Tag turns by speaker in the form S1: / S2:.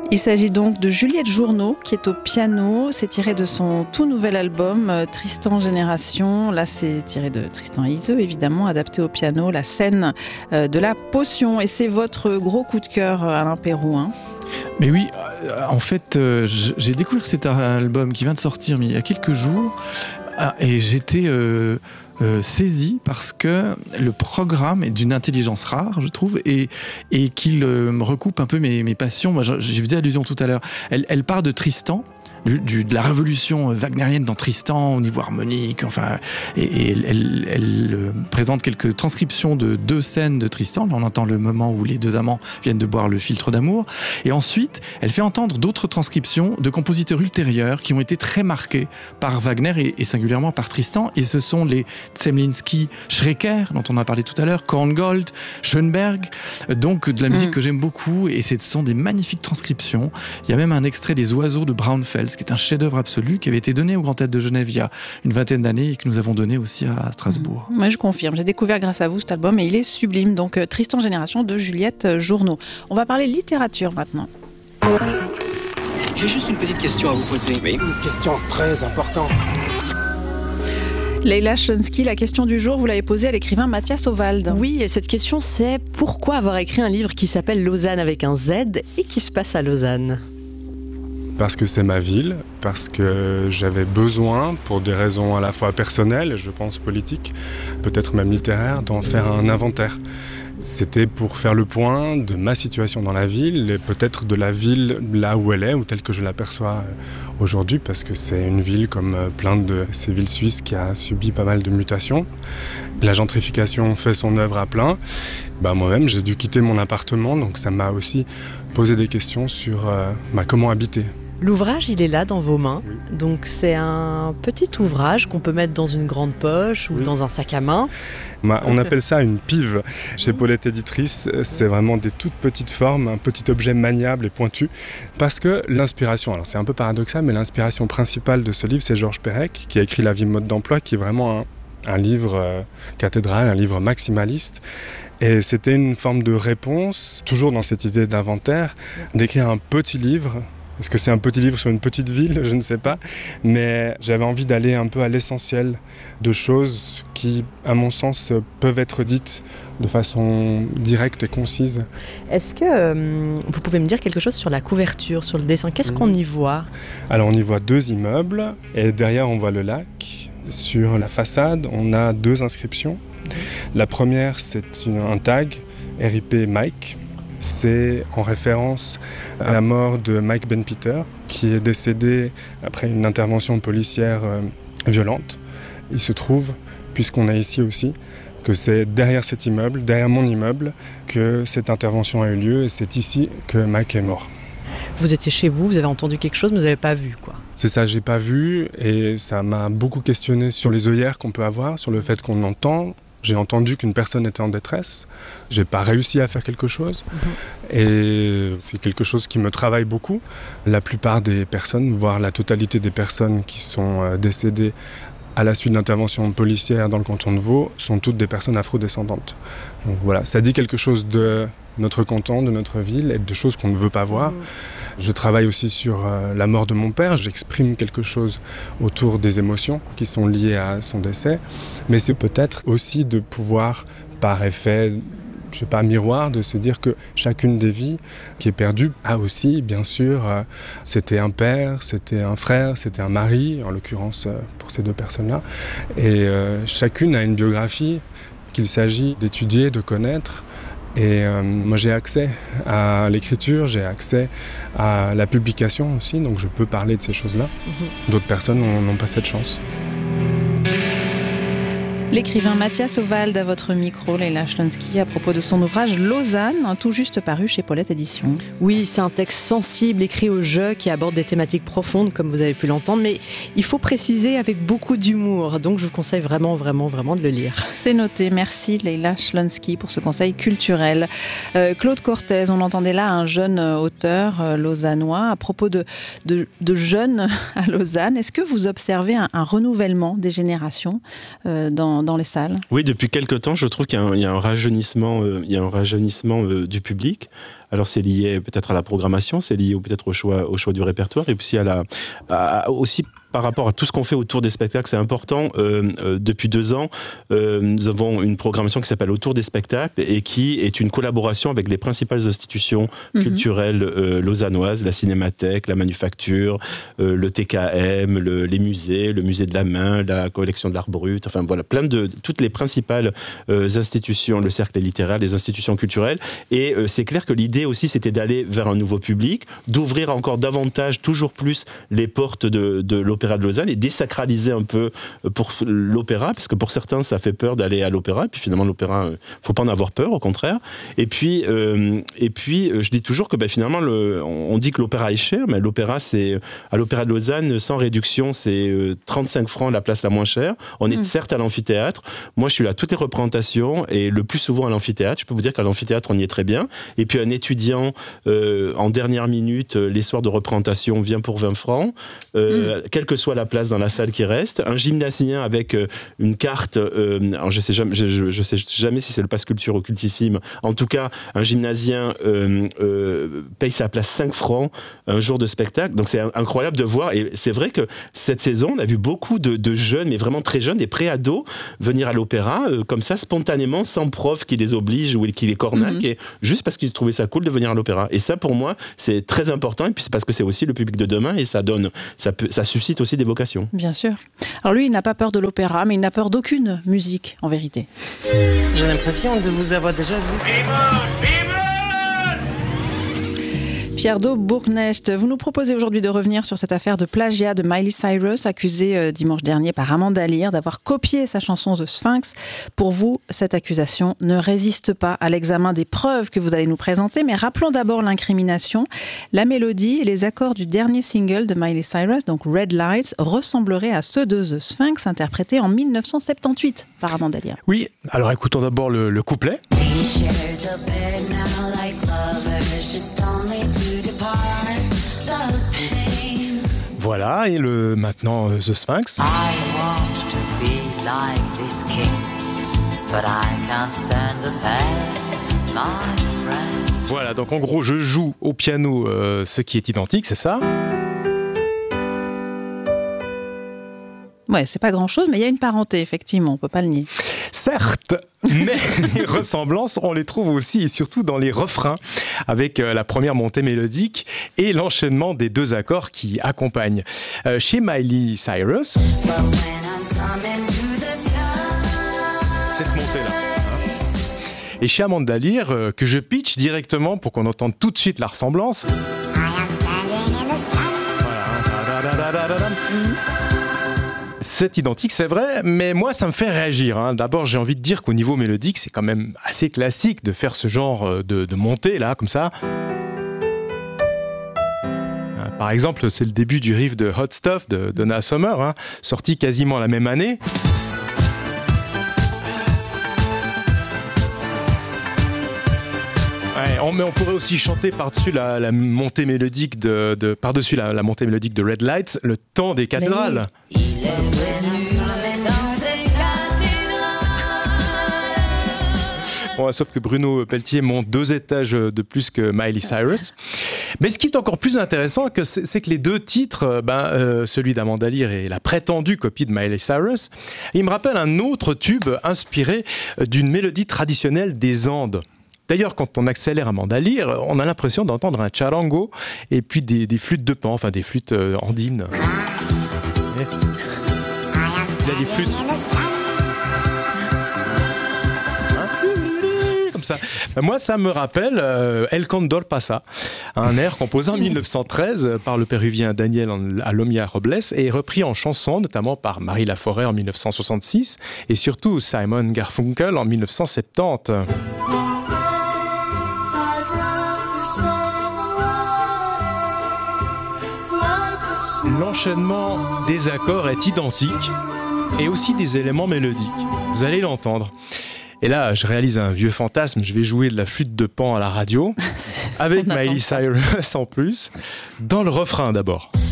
S1: Il s'agit donc de Juliette Journo qui est au piano. C'est tiré de son tout nouvel album Tristan Génération. Là, c'est tiré de Tristan et Iseult, évidemment, adapté au piano, la scène de la potion. Et c'est votre gros coup de cœur, Alain Péroux, hein.
S2: Mais oui, en fait, j'ai découvert cet album qui vient de sortir il y a quelques jours et j'étais saisi parce que le programme est d'une intelligence rare, je trouve, et qu'il recoupe un peu mes passions. Moi, j'y faisais allusion tout à l'heure. Elle part de Tristan, de la révolution wagnérienne dans Tristan au niveau harmonique, enfin, et elle présente quelques transcriptions de 2 scènes de Tristan. Là, on entend le moment où les 2 amants viennent de boire le philtre d'amour, et ensuite elle fait entendre d'autres transcriptions de compositeurs ultérieurs qui ont été très marqués par Wagner et singulièrement par Tristan, et ce sont les Zemlinsky, Schreker dont on a parlé tout à l'heure, Korngold, Schönberg, donc de la musique que j'aime beaucoup, et ce sont des magnifiques transcriptions. Il y a même un extrait des Oiseaux de Braunfels qui est un chef-d'œuvre absolu, qui avait été donné au Grand Théâtre de Genève il y a une 20aine d'années et que nous avons donné aussi à Strasbourg.
S1: Moi, je confirme, j'ai découvert grâce à vous cet album et il est sublime. Donc Tristan Génération de Juliette Journo. On va parler littérature maintenant.
S3: J'ai juste une petite question à vous poser.
S4: Oui, une question très importante.
S1: Leïla Chlonsky, la question du jour, vous l'avez posée à l'écrivain Mathias Owald.
S5: Oui, et cette question, c'est pourquoi avoir écrit un livre qui s'appelle Lausanne avec un Z et qui se passe à Lausanne ?
S6: Parce que c'est ma ville, parce que j'avais besoin, pour des raisons à la fois personnelles, je pense politiques, peut-être même littéraires, d'en faire un inventaire. C'était pour faire le point de ma situation dans la ville et peut-être de la ville là où elle est ou telle que je l'aperçois aujourd'hui, parce que c'est une ville comme plein de ces villes suisses qui a subi pas mal de mutations. La gentrification fait son œuvre à plein. Moi-même, j'ai dû quitter mon appartement, donc ça m'a aussi posé des questions sur comment habiter.
S5: L'ouvrage, il est là dans vos mains. Donc c'est un petit ouvrage qu'on peut mettre dans une grande poche ou dans un sac à main.
S6: On appelle ça une pive. Chez Paulette Éditrice, c'est vraiment des toutes petites formes, un petit objet maniable et pointu. Parce que l'inspiration, alors c'est un peu paradoxal, mais l'inspiration principale de ce livre, c'est Georges Perec, qui a écrit La vie mode d'emploi, qui est vraiment un livre cathédrale, un livre maximaliste. Et c'était une forme de réponse, toujours dans cette idée d'inventaire, d'écrire un petit livre. Est-ce que c'est un petit livre sur une petite ville ? Je ne sais pas. Mais j'avais envie d'aller un peu à l'essentiel de choses qui, à mon sens, peuvent être dites de façon directe et concise.
S5: Est-ce que vous pouvez me dire quelque chose sur la couverture, sur le dessin ? Qu'est-ce qu'on y voit ?
S6: Alors, on y voit 2 immeubles et derrière, on voit le lac. Sur la façade, on a 2 inscriptions. La première, c'est un tag RIP Mike. C'est en référence à la mort de Mike Ben Peter, qui est décédé après une intervention policière violente. Il se trouve, puisqu'on est ici aussi, que c'est derrière cet immeuble, derrière mon immeuble, que cette intervention a eu lieu et c'est ici que Mike est mort.
S5: Vous étiez chez vous, vous avez entendu quelque chose, mais vous n'avez pas vu, quoi.
S6: C'est ça, j'ai pas vu et ça m'a beaucoup questionné sur les œillères qu'on peut avoir, sur le fait qu'on entend. J'ai entendu qu'une personne était en détresse. J'ai pas réussi à faire quelque chose. Et c'est quelque chose qui me travaille beaucoup. La plupart des personnes, voire la totalité des personnes qui sont décédées à la suite d'interventions policières dans le canton de Vaud, sont toutes des personnes afrodescendantes. Donc voilà, ça dit quelque chose de notre canton, de notre ville et de choses qu'on ne veut pas voir. Je travaille aussi sur la mort de mon père, j'exprime quelque chose autour des émotions qui sont liées à son décès, mais c'est peut-être aussi de pouvoir, par effet, je sais pas, miroir, de se dire que chacune des vies qui est perdue a aussi, bien sûr, c'était un père, c'était un frère, c'était un mari, en l'occurrence pour ces 2 personnes-là, et chacune a une biographie qu'il s'agit d'étudier, de connaître. Et moi j'ai accès à l'écriture, j'ai accès à la publication aussi, donc je peux parler de ces choses-là. D'autres personnes n'ont pas cette chance.
S1: L'écrivain Mathias Owald à votre micro, Leïla Chlonsky, à propos de son ouvrage Lausanne, tout juste paru chez Paulette Éditions.
S5: Oui, c'est un texte sensible, écrit au jeu, qui aborde des thématiques profondes, comme vous avez pu l'entendre, mais il faut préciser avec beaucoup d'humour, donc je vous conseille vraiment de le lire.
S1: C'est noté, merci Leïla Chlonsky pour ce conseil culturel. Claude Cortez, on entendait là un jeune auteur lausannois à propos de jeunes à Lausanne. Est-ce que vous observez un renouvellement des générations dans les salles ?
S7: Oui, depuis quelque temps, je trouve qu'il y a un rajeunissement, du public. Alors c'est lié peut-être à la programmation, c'est lié peut-être au choix du répertoire, et puis aussi par rapport à tout ce qu'on fait autour des spectacles. C'est important. Depuis 2 ans, nous avons une programmation qui s'appelle Autour des spectacles et qui est une collaboration avec les principales institutions culturelles lausannoises, la Cinémathèque, la Manufacture, le TKM, les musées, le musée de la main, la collection de l'art brut, enfin voilà, toutes les principales institutions, le cercle littéraire, les institutions culturelles. Et c'est clair que l'idée aussi, c'était d'aller vers un nouveau public, d'ouvrir encore davantage, toujours plus, les portes de l'Opéra de Lausanne et désacraliser un peu pour l'opéra, parce que pour certains ça fait peur d'aller à l'opéra, et puis finalement l'opéra, faut pas en avoir peur, au contraire. Et puis je dis toujours que finalement on dit que l'opéra est cher, mais l'opéra, c'est à l'Opéra de Lausanne, sans réduction, c'est 35 francs la place la moins chère. On est certes à l'amphithéâtre. Moi je suis là à toutes les représentations et le plus souvent à l'amphithéâtre. Je peux vous dire qu'à l'amphithéâtre on y est très bien. Et puis un étudiant en dernière minute, les soirs de représentation, vient pour 20 francs. Quelle que soit la place dans la salle qui reste, un gymnasien avec une carte, alors je sais jamais si c'est le pass culture ou cultissime, en tout cas un gymnasien paye sa place 5 francs un jour de spectacle, donc c'est incroyable de voir. Et c'est vrai que cette saison on a vu beaucoup de jeunes, mais vraiment très jeunes, des pré-ados venir à l'opéra comme ça spontanément, sans prof qui les oblige ou qui les cornaque, et juste parce qu'ils trouvaient ça cool de venir à l'opéra. Et ça pour moi c'est très important, et puis c'est parce que c'est aussi le public de demain, et ça suscite aussi des vocations.
S1: Bien sûr. Alors lui, il n'a pas peur de l'opéra, mais il n'a peur d'aucune musique, en vérité.
S8: J'ai l'impression de vous avoir déjà vu.
S1: Pierre Daub-Bourknecht, vous nous proposez aujourd'hui de revenir sur cette affaire de plagiat de Miley Cyrus, accusée dimanche dernier par Amanda Lear d'avoir copié sa chanson The Sphinx. Pour vous, cette accusation ne résiste pas à l'examen des preuves que vous allez nous présenter, mais rappelons d'abord l'incrimination. La mélodie et les accords du dernier single de Miley Cyrus, donc Red Lights, ressembleraient à ceux de The Sphinx, interprétés en 1978 par Amanda Lear.
S9: Oui, alors écoutons d'abord le couplet. Voilà, et maintenant The Sphinx. Voilà, donc en gros, je joue au piano ce qui est identique, c'est ça.
S1: Ouais, c'est pas grand-chose, mais il y a une parenté, effectivement, on peut pas le nier.
S9: Certes, mais les ressemblances, on les trouve aussi et surtout dans les refrains, avec la première montée mélodique et l'enchaînement des 2 accords qui accompagnent. Chez Miley Cyrus, cette montée-là. Et chez Amanda Lear, que je pitch directement pour qu'on entende tout de suite la ressemblance. Voilà. C'est identique, c'est vrai, mais moi ça me fait réagir. D'abord, j'ai envie de dire qu'au niveau mélodique, c'est quand même assez classique de faire ce genre de montée là, comme ça. Par exemple, c'est le début du riff de Hot Stuff de Donna Summer, sorti quasiment la même année. Mais on pourrait aussi chanter par-dessus la montée mélodique par-dessus la montée mélodique de Red Lights, le temps des cathédrales. Bon, sauf que Bruno Pelletier monte 2 étages de plus que Miley Cyrus. Mais ce qui est encore plus intéressant, c'est que les 2 titres, celui d'Amanda Lear et la prétendue copie de Miley Cyrus, il me rappelle un autre tube inspiré d'une mélodie traditionnelle des Andes. D'ailleurs, quand on accélère Amanda Lear, on a l'impression d'entendre un charango et puis des flûtes de pan, enfin des flûtes andines. Il y a des flûtes. Comme ça. Moi, ça me rappelle El Condor Pasa, un air composé en 1913 par le péruvien Daniel Alomia Robles et repris en chanson, notamment par Marie Laforêt en 1966 et surtout Simon Garfunkel en 1970. L'enchaînement des accords est identique et aussi des éléments mélodiques. Vous allez l'entendre. Et là, je réalise un vieux fantasme, je vais jouer de la flûte de pan à la radio, avec Miley Cyrus en plus, dans le refrain d'abord.